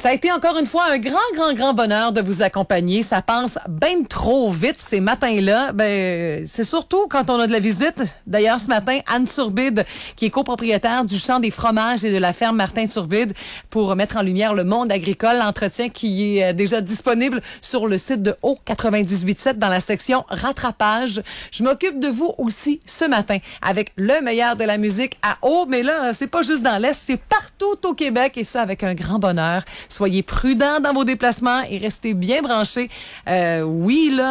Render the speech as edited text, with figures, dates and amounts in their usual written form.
Ça a été encore une fois un grand bonheur de vous accompagner. Ça passe bien trop vite ces matins-là. Ben, c'est surtout quand on a de la visite. D'ailleurs, ce matin, Anne Turbide, qui est copropriétaire du champ des fromages et de la ferme Martin Turbide, pour mettre en lumière le monde agricole, l'entretien qui est déjà disponible sur le site de Haut 98.7 dans la section rattrapage. Je m'occupe de vous aussi ce matin avec le meilleur de la musique à Haut, mais là, c'est pas juste dans l'Est, c'est partout au Québec et ça avec un grand bonheur. Soyez prudents dans vos déplacements et restez bien branchés. Oui, là,